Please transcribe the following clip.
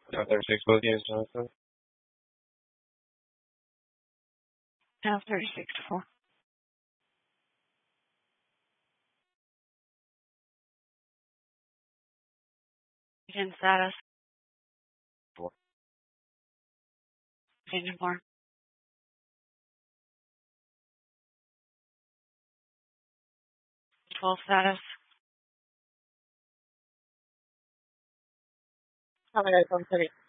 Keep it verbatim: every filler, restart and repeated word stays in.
Now thirty-six both games, Jonathan. Now thirty-six to four. Against status. Four. Virginia four. twelve status. How many from City?